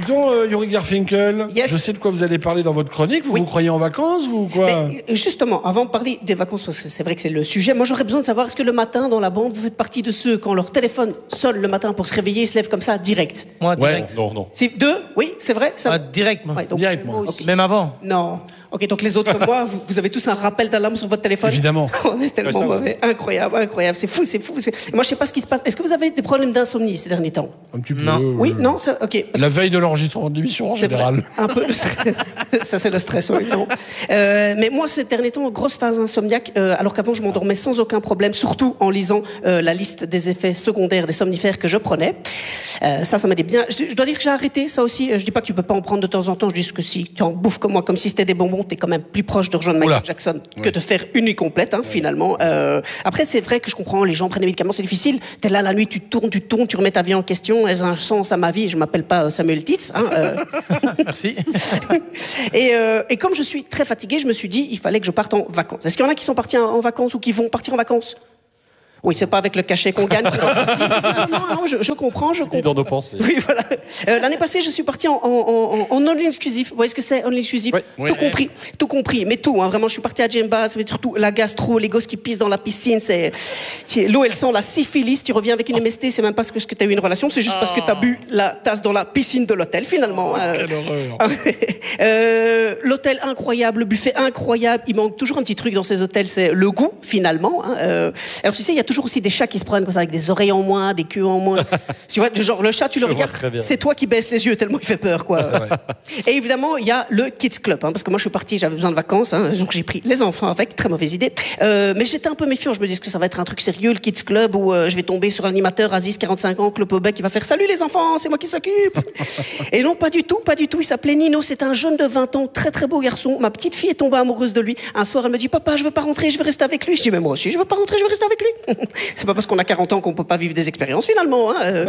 Dites donc, Yuri Garfinkel, Yes. je sais de quoi vous allez parler dans votre chronique. Vous vous croyez en vacances ou quoi? Mais, justement, avant de parler des vacances, parce que c'est vrai que c'est le sujet, moi j'aurais besoin de savoir, est-ce que le matin dans la bande, vous faites partie de ceux, quand leur téléphone sonne le matin pour se réveiller, ils se lèvent comme ça, direct? Moi, direct. Non. C'est deux? Oui, c'est vrai ça... Direct, moi. Ouais, donc, Directement. ok. Même avant. Non. Ok, donc les autres comme moi, vous avez tous un rappel d'alarme sur votre téléphone? Évidemment. On est tellement mauvais. Incroyable, incroyable. C'est fou. Moi, je sais pas ce qui se passe. Est-ce que vous avez des problèmes d'insomnie ces derniers temps? Un petit peu. Non. Oui, non, ça, ok. La veille de l'enregistrement de l'émission, en C'est vrai. général. Un peu. Ça, c'est le stress, oui. Non. Mais moi, ces derniers temps, grosse phase insomniaque, alors qu'avant, je m'endormais sans aucun problème, surtout en lisant la liste des effets secondaires des somnifères que je prenais. Ça m'aidait bien. Je dois dire que j'ai arrêté ça aussi. Je dis pas que tu peux pas en prendre de temps en temps. Je dis que si tu en bouffes comme moi, comme si c'était des bonbons, t'es quand même plus proche de rejoindre Michael Jackson que de faire une nuit complète, finalement. Après, c'est vrai que je comprends, les gens prennent des médicaments, c'est difficile. T'es là la nuit, tu tournes, tu remets ta vie en question. Est-ce un sens à ma vie? Je m'appelle pas Samuel Titz. Merci. Et comme je suis très fatiguée, je me suis dit, il fallait que je parte en vacances. Est-ce qu'il y en a qui sont partis en vacances ou qui vont partir en vacances? Oui, c'est pas avec le cachet qu'on gagne. Non, je comprends. Dans nos pensées. Oui, voilà. L'année passée, je suis partie en all exclusif. Vous voyez ce que c'est, all exclusif? Oui. Tout compris. Mais tout, vraiment. Je suis partie à Djemba, ça veut dire tout, la gastro, les gosses qui pissent dans la piscine, l'eau, elle sent la syphilis. Tu reviens avec une MST, c'est même pas parce que tu as eu une relation, c'est juste parce que tu as bu la tasse dans la piscine de l'hôtel, finalement. Quelle horreur. L'hôtel incroyable, le buffet incroyable. Il manque toujours un petit truc dans ces hôtels, c'est le goût, finalement. Alors, tu sais, il y a toujours aussi des chats qui se prennent comme ça, avec des oreilles en moins, des queues en moins. Tu vois, genre, le chat, tu le regardes, c'est toi qui baisses les yeux tellement il fait peur, quoi. Et évidemment, il y a le Kids Club, parce que moi, je suis partie, j'avais besoin de vacances, donc j'ai pris les enfants avec, très mauvaise idée. Mais j'étais un peu méfiant, je me disais que ça va être un truc sérieux, le Kids Club, où je vais tomber sur l'animateur Aziz, 45 ans, Clopobet, qui va faire salut les enfants, c'est moi qui s'occupe. Et non, pas du tout. Il s'appelait Nino, c'est un jeune de 20 ans, très très beau garçon. Ma petite fille est tombée amoureuse de lui. Un soir, elle me dit, papa, je veux pas rentrer, je veux rester avec lui. Je dis, mais moi aussi, je veux pas rentrer, je veux rester avec lui. C'est pas parce qu'on a 40 ans qu'on peut pas vivre des expériences finalement.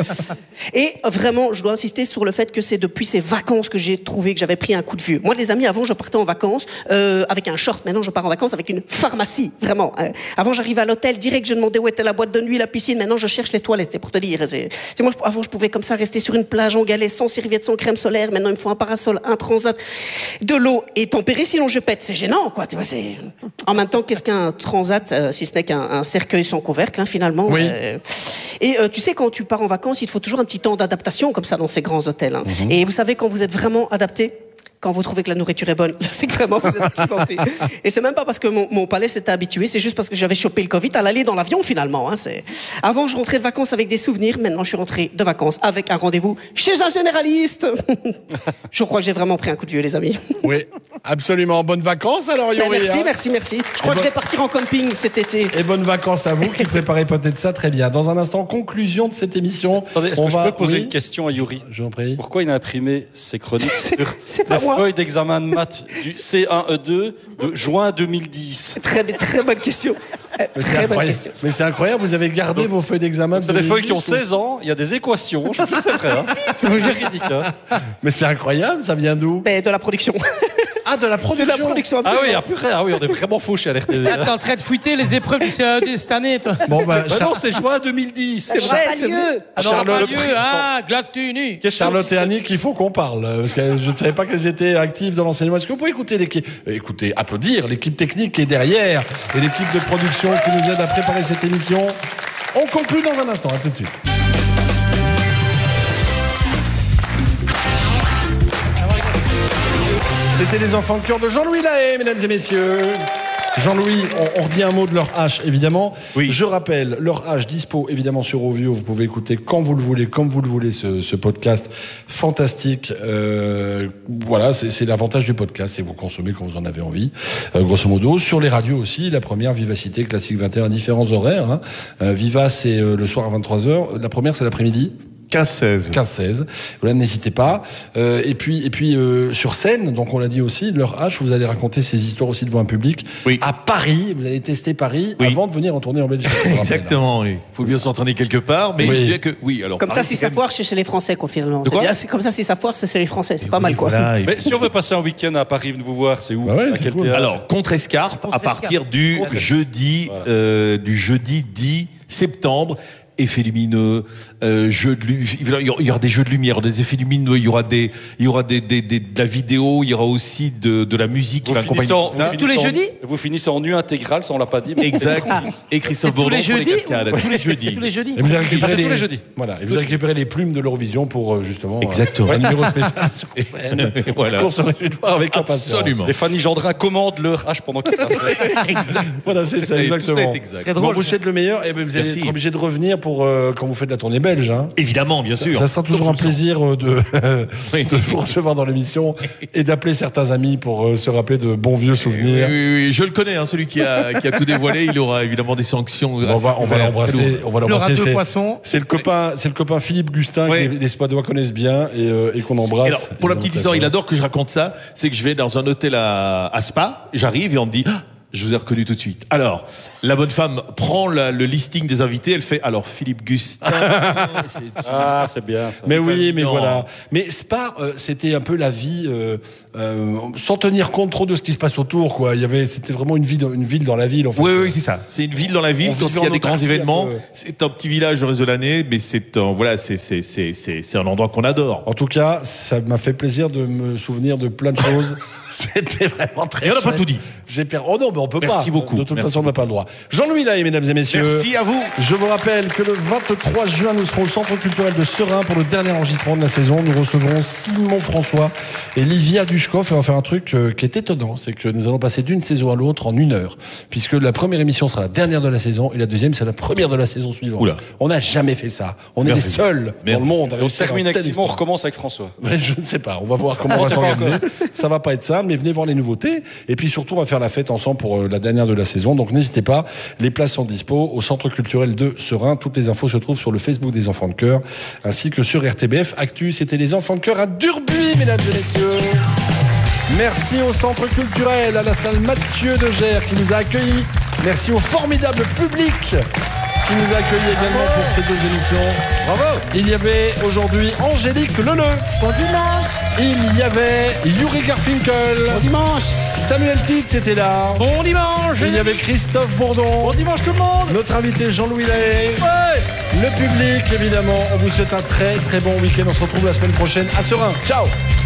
Et vraiment, je dois insister sur le fait que c'est depuis ces vacances que j'ai trouvé que j'avais pris un coup de vieux. Moi, les amis, avant, je partais en vacances avec un short. Maintenant, je pars en vacances avec une pharmacie, vraiment. Avant, j'arrivais à l'hôtel, direct, je demandais où était la boîte de nuit, la piscine. Maintenant, je cherche les toilettes, c'est pour te dire. Moi, avant, je pouvais comme ça rester sur une plage en galets, sans serviette, sans crème solaire. Maintenant, il me faut un parasol, un transat, de l'eau et tempérée, sinon je pète. C'est gênant, quoi. Tu vois, en même temps, qu'est-ce qu'un transat, si ce n'est qu'un cercueil sans couvercle, finalement. Oui. Et tu sais, quand tu pars en vacances, il te faut toujours un petit temps d'adaptation comme ça dans ces grands hôtels. Et vous savez, quand vous êtes vraiment adapté, quand vous trouvez que la nourriture est bonne, là, c'est que vraiment vous êtes acclimaté. Et c'est même pas parce que mon palais s'était habitué, c'est juste parce que j'avais chopé le Covid à l'aller dans l'avion finalement. Avant, je rentrais de vacances avec des souvenirs, maintenant je suis rentré de vacances avec un rendez-vous chez un généraliste. Je crois que j'ai vraiment pris un coup de vieux, les amis. Oui, absolument. Bonnes vacances alors, Yuri. Merci. Je crois que je vais partir en camping cet été. Et bonnes vacances à vous qui préparez peut-être ça très bien. Dans un instant, conclusion de cette émission. Attendez, est-ce que je peux poser une question à Yuri? Je vous en prie. Pourquoi il a imprimé ses chroniques sur pas la moi. feuille d'examen de maths du C1E2 de juin 2010? Très bonne question. Très bonne question. Mais c'est incroyable, vous avez gardé vos feuilles d'examen. C'est des feuilles qui ont 16 ans, il y a des équations, je sais c'est vrai. Je vous jure, c'est ridicule. Mais c'est incroyable, ça vient d'où? De la production. Ah, de la production. De la production, Ah absolument. oui, on est vraiment fauchés à l'RTD. T'es en train de fouetter les épreuves du CAED cette année, toi. Bon, Bah non, c'est juin 2010. C'est vrai, c'est vrai. Charlotte, Glatuni. Charlotte et Annick, il faut qu'on parle. Parce que je ne savais pas qu'elles étaient actives dans l'enseignement. Est-ce que vous pouvez écouter applaudir l'équipe technique qui est derrière et l'équipe de production qui nous aide à préparer cette émission. On conclut dans un instant. À tout de suite. C'était les enfants de cœur de Jean-Louis Lahaye, mesdames et messieurs. Jean-Louis, on redit un mot de leur H, évidemment. Oui. Je rappelle, leur H dispo, évidemment, sur Ovio. Vous pouvez écouter quand vous le voulez, comme vous le voulez, ce podcast fantastique. Voilà, c'est l'avantage du podcast, c'est vous consommez quand vous en avez envie. Grosso modo, sur les radios aussi, la première, Vivacité, Classique 21, différents horaires. Viva, c'est le soir à 23h. La première, c'est l'après-midi. 15-16. Voilà, n'hésitez pas. Et puis sur scène, donc on l'a dit aussi, leur H, vous allez raconter ces histoires aussi devant un public. Oui. À Paris, vous allez tester Paris avant de venir en tournée en Belgique. Exactement, oui. Il faut bien s'entraîner quelque part, mais bien que alors. Comme Paris, ça, si c'est ça quand foire, c'est chez les Français, quoi, finalement. De quoi C'est comme ça, si ça foire, c'est chez les Français. C'est pas même- mal, quoi. Voilà, et Mais si on veut passer un week-end à Paris, venez vous voir, c'est où? Bah ouais, À c'est quel cool. théâtre? Alors, Contre-Escarpe, à partir du jeudi 10 septembre. effets lumineux, il y aura des jeux de lumière, des effets lumineux, il y aura de la vidéo, il y aura aussi de la musique qui va accompagner tout ça. Tous les jeudis. Vous finissez en nu intégral, ça on l'a pas dit. Mais Exact. Et Christophe Bourdon pour les cascades. Tous les jeudis. Tous les jeudis. Et vous avez récupéré tous les jeudis. Voilà. Et vous avez récupéré les plumes de l'Eurovision pour justement Exactement. un numéro spécial sur scène. Voilà. Qu'on se réjouit de voir avec impatience. Absolument. Et Fanny Gendrin commande leur H pendant qu'il a fait. Exact. Voilà, c'est ça, exactement. Tout ça est exact. Bon, vous souhaite le meilleur et vous allez Merci. être obligé de revenir pour quand vous faites la tournée belge. Hein. Évidemment, bien sûr. Ça sera toujours un plaisir de vous recevoir dans l'émission et d'appeler certains amis pour se rappeler de bons vieux souvenirs. Oui, je le connais, hein, celui qui a tout dévoilé, il aura évidemment des sanctions. On va l'embrasser. On va Il aura l'embrasser. deux poissons. C'est le copain Philippe Gustin que les Spadois connaissent bien et qu'on embrasse. Alors, pour la petite histoire, il adore que je raconte ça. C'est que je vais dans un hôtel à Spa, j'arrive et on me dit je vous ai reconnu tout de suite. Alors, la bonne femme prend le listing des invités, elle fait alors Philippe Gustin. Ah, c'est bien ça. Mais oui, mais non. voilà. Mais Spa, c'était un peu la vie sans tenir compte trop de ce qui se passe autour, quoi. C'était vraiment une ville dans la ville. En fait. Oui, c'est ça. C'est une ville dans la ville. Quand il y a des grands événements, c'est un petit village le reste de l'année, mais c'est un endroit qu'on adore. En tout cas, ça m'a fait plaisir de me souvenir de plein de choses. C'était vraiment très. Et on n'a pas chouette. tout dit. Oh non, mais on peut pas. Merci beaucoup. De toute Merci façon, on n'a pas le droit. Jean-Louis Lahaye, mesdames et messieurs. Merci à vous. Je vous rappelle que le 23 juin, nous serons au Centre culturel de Serein pour le dernier enregistrement de la saison. Nous recevrons Simon François et Livia Dushkoff et on va faire un truc qui est étonnant. C'est que nous allons passer d'une saison à l'autre en 1 heure. Puisque la première émission sera la dernière de la saison et la deuxième, c'est la première de la saison suivante. Oula. On n'a jamais fait ça. On est les seuls dans le monde. à On réussir termine un avec tel Simon, on exploit. recommence avec François. Ouais, je ne sais pas. On va voir comment on va s'organiser. Ça va pas être ça, mais venez voir les nouveautés. Et puis surtout, on va faire la fête ensemble pour la dernière de la saison. Donc n'hésitez pas. Les places sont dispo au Centre culturel de Serein. Toutes les infos se trouvent sur le Facebook des Enfants de Cœur, ainsi que sur RTBF Actu. C'était les Enfants de Cœur à Durbuy, mesdames et messieurs. Merci au Centre culturel, à la salle Mathieu de Gers qui nous a accueillis. Merci au formidable public qui nous a accueillis également pour ces 2 émissions. Bravo. Il y avait aujourd'hui Angélique Leleu. Bon dimanche. Il y avait Yuri Garfinkel. Bon dimanche. Samuel Titz était là. Bon dimanche. Il y avait Christophe Bourdon. Bon dimanche tout le monde. Notre invité Jean-Louis Lahaye. Le public, évidemment. On vous souhaite un très très bon week-end. On se retrouve la semaine prochaine à Serein. Ciao.